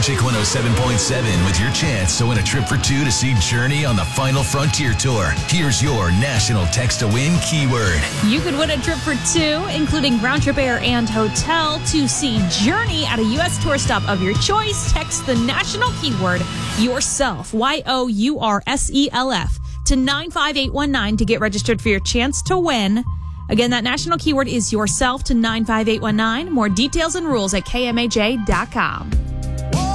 Magic 107.7 with your chance to win a trip for two to see Journey on the Final Frontier Tour. Here's your national text to win keyword. You could win a trip for two, including round trip air and hotel, to see Journey at a U.S. tour stop of your choice. Text the national keyword yourself, YOURSELF, to 95819 to get registered for your chance to win. Again, that national keyword is yourself to 95819. More details and rules at KMAJ.com.